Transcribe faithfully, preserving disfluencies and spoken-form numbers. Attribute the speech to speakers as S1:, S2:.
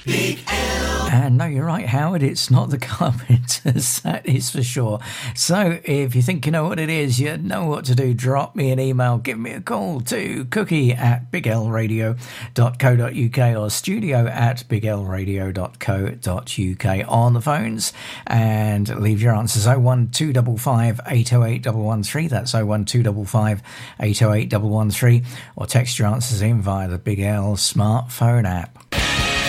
S1: Big L.
S2: And no, you're right, Howard, it's not the Carpenters, that is for sure. So if you think you know what it is, you know what to do, drop me an email, give me a call to cookie at big l radio dot co dot uk or studio at big l radio dot co dot uk on the phones, and leave your answers oh one two five five, eight oh eight one one three. That's oh one two five five, eight oh eight one one three, or text your answers in via the Big L smartphone app.